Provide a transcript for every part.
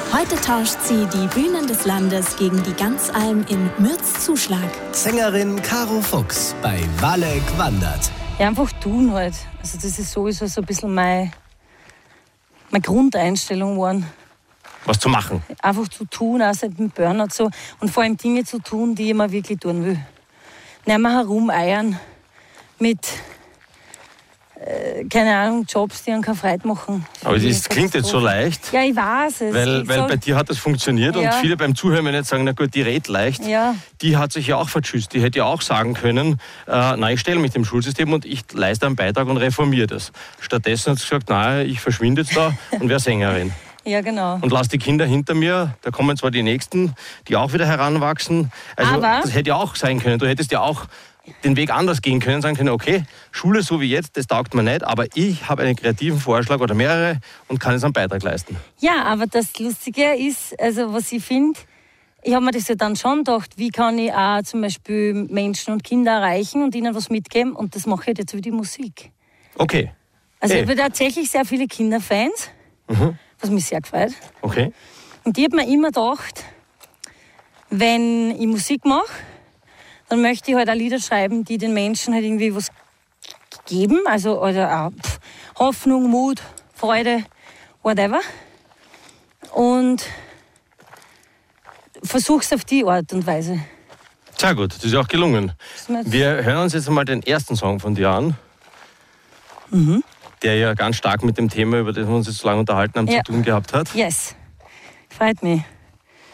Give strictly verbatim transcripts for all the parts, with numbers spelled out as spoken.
Heute tauscht sie die Bühnen des Landes gegen die Ganzalm in Mürzzuschlag. Sängerin Caro Fuchs bei Walek wandert. Ja, einfach tun halt. Also das ist sowieso so ein bisschen meine, meine Grundeinstellung geworden. Was zu machen? Einfach zu tun, auch seit dem Burnout so. Und vor allem Dinge zu tun, die ich mir wirklich tun will. Nicht mehr herumeiern mit, äh, keine Ahnung, Jobs, die einen keine Freude machen. Aber das klingt jetzt so leicht. Ja, ich weiß es. Weil, weil so, bei dir hat das funktioniert ja. Und viele beim Zuhören werden jetzt sagen, na gut, die redet leicht. Ja. Die hat sich ja auch verschüsst. Die hätte ja auch sagen können, äh, nein, ich stelle mich dem Schulsystem und ich leiste einen Beitrag und reformiere das. Stattdessen hat sie gesagt, nein, ich verschwinde jetzt da und wäre Sängerin. Ja, genau. Und lass die Kinder hinter mir, da kommen zwar die Nächsten, die auch wieder heranwachsen. Also Aber das hätte ja auch sein können. Du hättest ja auch den Weg anders gehen können, sagen können, okay, Schule so wie jetzt, das taugt mir nicht, aber ich habe einen kreativen Vorschlag oder mehrere und kann jetzt einen Beitrag leisten. Ja, aber das Lustige ist, also was ich finde, ich habe mir das ja dann schon gedacht, wie kann ich auch zum Beispiel Menschen und Kinder erreichen und ihnen was mitgeben, und das mache ich jetzt über die Musik. Okay. Also hey. ich habe tatsächlich sehr viele Kinderfans, Mhm. was mich sehr gefreut. Okay. Und ich habe mir immer gedacht, wenn ich Musik mache, dann möchte ich halt auch Lieder schreiben, die den Menschen halt irgendwie was geben. Also, also auch pff, Hoffnung, Mut, Freude, whatever. Und versuch's auf die Art und Weise. Sehr gut, das ist auch gelungen. Wir hören uns jetzt einmal den ersten Song von dir an, Mhm. der ja ganz stark mit dem Thema, über das wir uns jetzt so lange unterhalten haben, Ja. zu tun gehabt hat. Yes. Freut mich.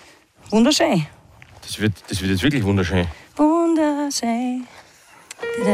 Wunderschön. Das wird, das wird jetzt wirklich wunderschön. Wunderschön.